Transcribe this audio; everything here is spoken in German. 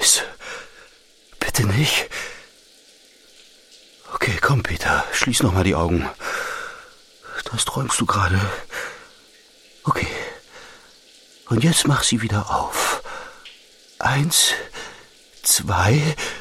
Scheiße. Bitte nicht. Okay, komm, Peter, schließ noch mal die Augen. Das träumst du gerade. Okay. Und jetzt mach sie wieder auf. 1, 2,